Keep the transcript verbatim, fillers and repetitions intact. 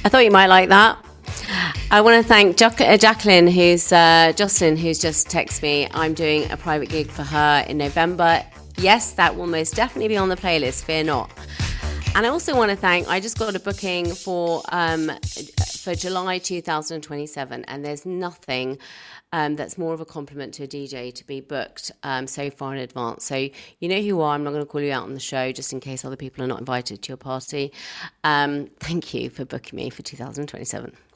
I thought you might like that. I want to thank jo- uh, Jacqueline, who's uh, Jocelyn, who's just texted me. I'm doing a private gig for her in November. Yes, that will most definitely be on the playlist. Fear not. And I also want to thank. I just got a booking for um, for July two thousand twenty-seven, and there's nothing um, that's more of a compliment to a D J to be booked um, so far in advance. So you know who you are. I'm not going to call you out on the show just in case other people are not invited to your party. Um, thank you for booking me for two thousand twenty-seven.